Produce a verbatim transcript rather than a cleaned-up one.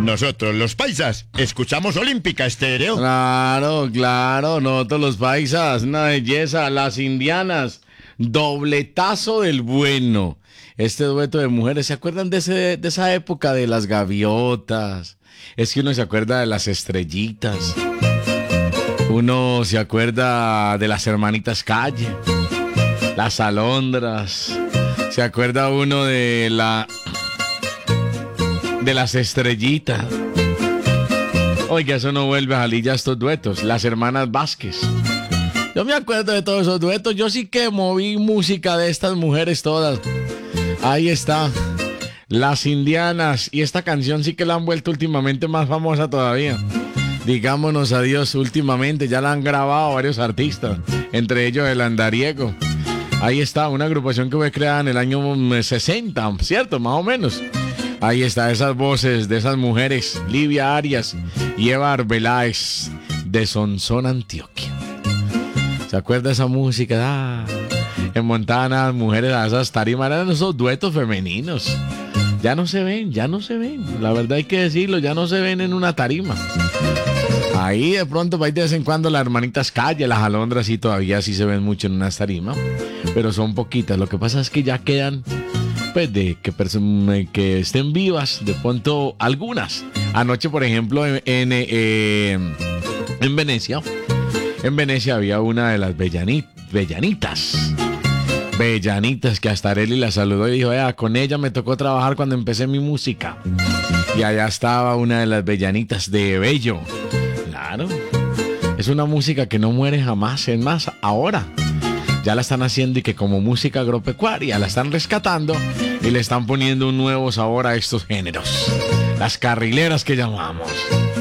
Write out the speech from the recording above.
Nosotros los paisas escuchamos Olímpica Estéreo. Claro, claro, nosotros los paisas, una belleza, las indianas, dobletazo del bueno. Este dueto de mujeres, ¿se acuerdan de, ese, de esa época de las gaviotas? Es que uno se acuerda de las estrellitas. Uno se acuerda de las hermanitas Calle, las alondras. Se acuerda uno de la... de las estrellitas. Oiga, eso no vuelve a salir ya estos duetos. Las hermanas Vázquez. Yo me acuerdo de todos esos duetos. Yo sí que moví música de estas mujeres todas. Ahí está. Las indianas. Y esta canción sí que la han vuelto últimamente más famosa todavía. Digámonos adiós últimamente. Ya la han grabado varios artistas. Entre ellos el Andariego. Ahí está, una agrupación que fue creada en el año sesenta, ¿cierto? Más o menos. Ahí está, esas voces de esas mujeres, Livia Arias y Eva Arbeláez, de Sonsón, Antioquia. ¿Se acuerda de esa música? Ah, en Montana, mujeres a esas tarimas, eran esos duetos femeninos. Ya no se ven, ya no se ven. La verdad hay que decirlo, ya no se ven en una tarima. Ahí de pronto, de vez en cuando, las hermanitas Calle, las alondras, sí, todavía sí se ven mucho en una tarima. Pero son poquitas. Lo que pasa es que ya quedan... pues de que, perso- que estén vivas, de pronto algunas. Anoche, por ejemplo, en, en, eh, en Venecia, en Venecia había una de las bellani- bellanitas, bellanitas que hasta Arely la saludó y dijo, vea, con ella me tocó trabajar cuando empecé mi música. Y allá estaba una de las bellanitas de Bello. Claro, es una música que no muere jamás, es más, ahora ya la están haciendo y que como música agropecuaria la están rescatando y le están poniendo un nuevo sabor a estos géneros. Las carrileras que llamamos.